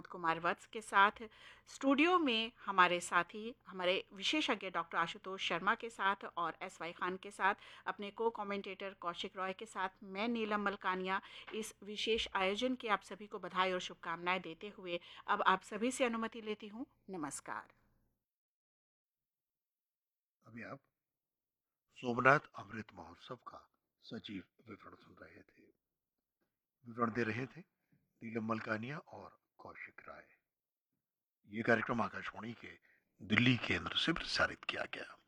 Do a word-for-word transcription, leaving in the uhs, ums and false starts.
प्रमोद कुमार वत्स के साथ। स्टूडियो में हमारे साथी, हमारे विशेषज्ञ डॉक्टर आशुतोष शर्मा के साथ और एस वाई खान के साथ, अपने को कमेंटेटर कौशिक रॉय के साथ मैं नीलम मलकानिया, इस विशेष आयोजन की आप सभी को बधाई और शुभकामनाएं देते हुए अब आप सभी से अनुमति लेती हूँ। नमस्कार। अभी आप सोमनाथ अमृत महोत्सव का सजीव विवरण सुन रहे थे। विवरण दे रहे थे नीलम मलकानिया और कौशिक राय। ये कार्यक्रम आकाशवाणी के दिल्ली केंद्र से प्रसारित किया गया।